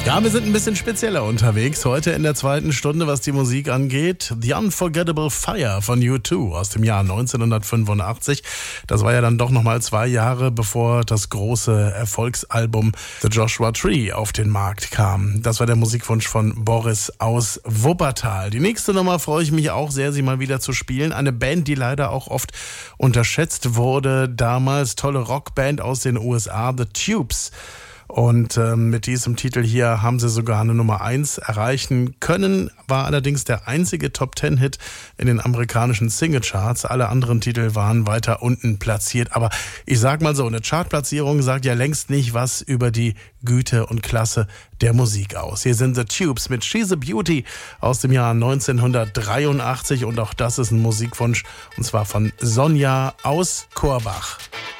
Ja, wir sind ein bisschen spezieller unterwegs. Heute in der zweiten Stunde, was die Musik angeht. The Unforgettable Fire von U2 aus dem Jahr 1985. Das war ja dann doch nochmal 2 Jahre, bevor das große Erfolgsalbum The Joshua Tree auf den Markt kam. Das war der Musikwunsch von Boris aus Wuppertal. Die nächste Nummer freue ich mich auch sehr, sie mal wieder zu spielen. Eine Band, die leider auch oft unterschätzt wurde. Damals tolle Rockband aus den USA, The Tubes. Und mit diesem Titel hier haben sie sogar eine Nummer 1 erreichen können, war allerdings der einzige Top-10-Hit in den amerikanischen Singlecharts. Alle anderen Titel waren weiter unten platziert. Aber ich sag mal so, eine Chartplatzierung sagt ja längst nicht was über die Güte und Klasse der Musik aus. Hier sind The Tubes mit She's a Beauty aus dem Jahr 1983 und auch das ist ein Musikwunsch und zwar von Sonja aus Korbach.